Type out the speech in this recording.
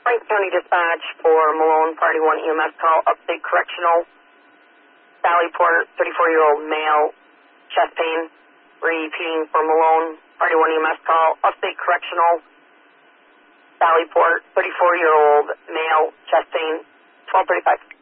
Frank County Dispatch for Malone, Party 1 EMS call, upstate correctional, Sallyport, 34-year-old male, chest pain. Repeating for Malone, Party 1 EMS call, upstate correctional, Sallyport, 34-year-old male, chest pain, 1235.